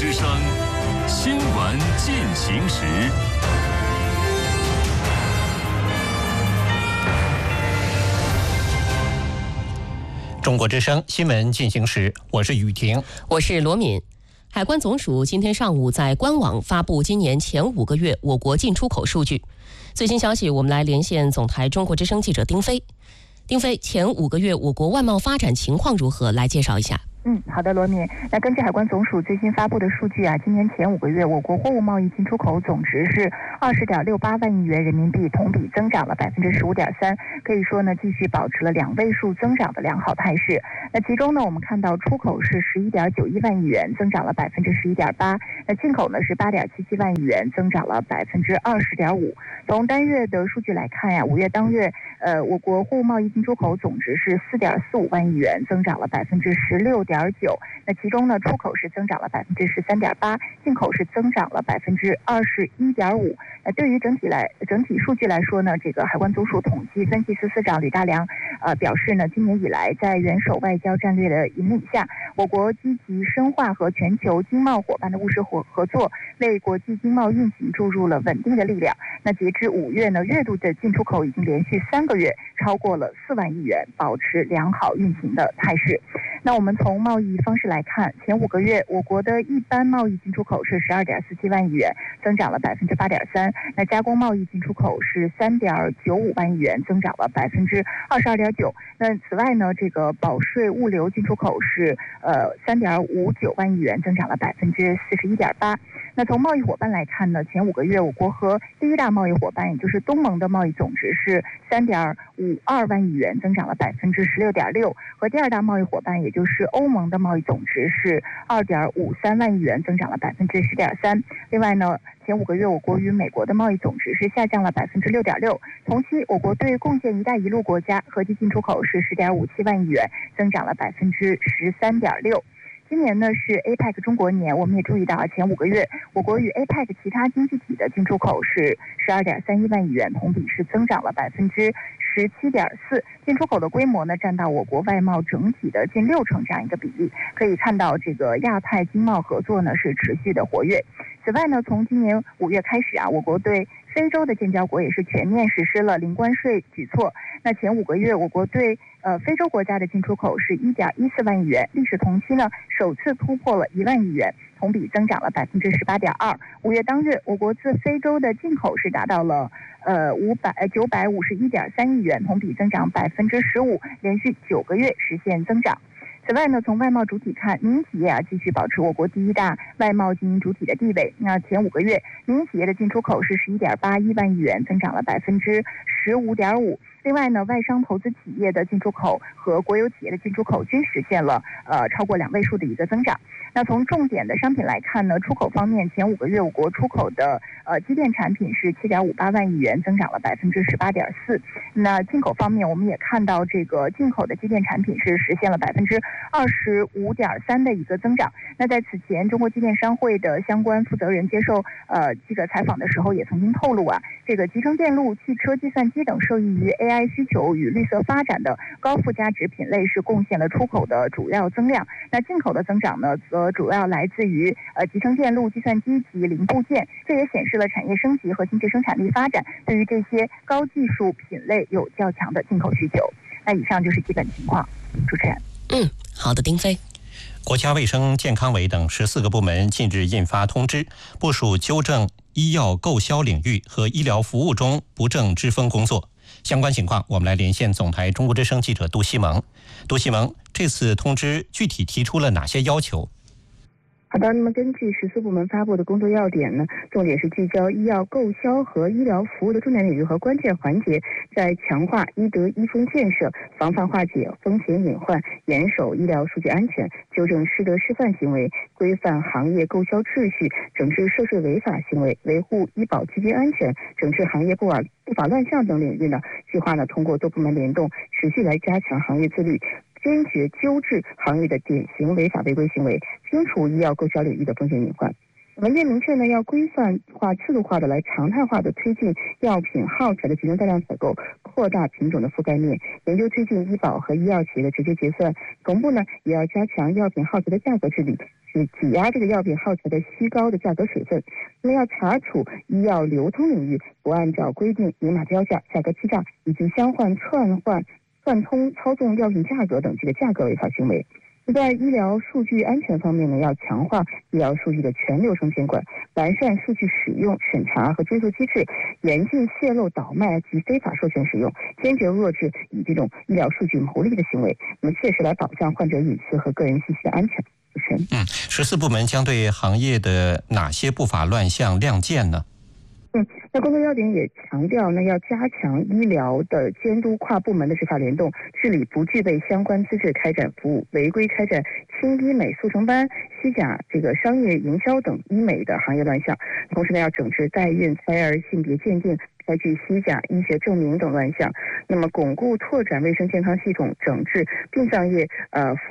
之声新闻进行时。 中国之声新闻进行时，我是雨婷， 我是罗敏。海关总署今天上午在官网发布今年前5个月我国进出口数据。最新消息，我们来连线总台中国之声记者丁飞。丁飞，前5个月我国外贸发展情况如何？来介绍一下。 好的，罗敏。那根据海关总署最新发布的数据啊，今年前5个月，我国货物贸易进出口总值是20.68万亿元人民币，同比增长了15.3%，可以说呢，继续保持了2位数增长的良好态势。那其中呢，我们看到出口是11.91万亿元，增长了11.8%，那进口呢是8.77万亿元，增长了20.5%。从单月的数据来看呀，5月当月，我国货物贸易进出口总值是4.45万亿元，增长了16.9%。那其中呢，出口是增长了13.8%，进口是增长了21.5%。对于整体数据来说呢，这个海关总署统计分析司司长吕大良表示呢，今年以来在元首外交战略的引领下，我国积极深化和全球经贸伙伴的务实合作，为国际经贸运行注入了稳定的力量。那截至5月呢，月度的进出口已经连续3个月超过了4万亿元，保持良好运行的态势。那我们从贸易方式来看，前5个月我国的一般贸易进出口是12.47万亿元，增长了8.3%。那加工贸易进出口是3.95万亿元，增长了22.9%。那此外呢，这个保税物流进出口是3.59万亿元，增长了41.8%。那从贸易伙伴来看呢，前5个月我国和第一大贸易伙伴，也就是东盟的贸易总值是3.52万亿元，增长了16.6%，和第二大贸易伙伴，也就是欧盟的贸易总值是2.53万亿元，增长了10.3%。另外呢，前5个月我国与美国的贸易总值是下降了6.6%。同期我国对贡献“一带一路”国家合计进出口是10.57万亿元，增长了13.6%。今年呢是 APEC 中国年，我们也注意到前5个月我国与 APEC 其他经济体的进出口是12.31万亿元，同比是增长了17.4%。进出口的规模呢占到我国外贸整体的近60%这样一个比例。可以看到这个亚太经贸合作呢是持续的活跃。此外呢，从今年5月开始啊，我国对非洲的建交国也是全面实施了零关税举措。那前5个月我国对非洲国家的进出口是1.14万亿元，历史同期呢首次突破了1万亿元，同比增长了18.2%。5月当月，我国自非洲的进口是达到了951.3亿元，同比增长15%，连续9个月实现增长。此外呢，从外贸主体看，民营企业继续保持我国第一大外贸经营主体的地位。那前5个月，民营企业的进出口是11.81万亿元，增长了15.5%。另外呢，外商投资企业的进出口和国有企业的进出口均实现了超过2位数的一个增长。那从重点的商品来看呢，出口方面，前5个月我国出口的机电产品是7.58万亿元，增长了18.4%。那进口方面，我们也看到这个进口的机电产品是实现了25.3%的一个增长。那在此前，中国机电商会的相关负责人接受记者采访的时候也曾经透露啊，这个集成电路、汽车、计算机等受益于 AI 需求与绿色发展的高附加值品类是贡献了出口的主要增量。那进口的增长呢，则主要来自于集成电路、计算机及零部件，这也显示了产业升级和经济生产力发展对于这些高技术品类有较强的进口需求。那以上就是基本情况，主持人。 好的，丁飞。 国家卫生健康委等14个部门近日印发通知，部署纠正医药购销领域和医疗服务中不正之风工作。相关情况，我们来连线总台中国之声记者杜西蒙。杜西蒙，这次通知具体提出了哪些要求？ 好的，那么根据14部门发布的工作要点呢，重点是聚焦医药购销和医疗服务的重点领域和关键环节，在强化医德医风建设，防范化解风险隐患，严守医疗数据安全，纠正师德示范行为，规范行业购销秩序，整治涉税违法行为，维护医保基金安全，整治行业不法乱象等领域呢，计划呢通过多部门联动，持续来加强行业自律，坚决纠治行业的典型违法违规行为，清除医药购销领域的风险隐患。 文件明确呢，要规范化、制度化的来常态化的推进药品耗材的集中大量采购，扩大品种的覆盖面，研究推进医保和医药企业的直接结算。同步呢，也要加强药品耗材的价格治理，是挤压这个药品耗材的虚高的价格水分。那么要查处医药流通领域不按照规定明码标价、价格欺诈以及相换、串通、操纵药品价格等这个价格违法行为。在医疗数据安全方面呢，要强化医疗数据的全流程监管，完善数据使用、审查和追溯机制，严禁泄露、倒卖及非法授权使用，坚决遏制以这种医疗数据牟利的行为，那么切实来保障患者隐私和个人信息的安全。主持人 ，14部门将对行业的哪些不法乱象亮剑呢？ 那工作要点也强调呢，要加强医疗的监督，跨部门的执法联动，治理不具备相关资质开展服务、违规开展轻医美速成班、虚假这个商业营销等医美的行业乱象。同时呢，要整治代孕、胎儿性别鉴定、开具虚假医学证明等乱象。那么，巩固拓展卫生健康系统，整治殡葬业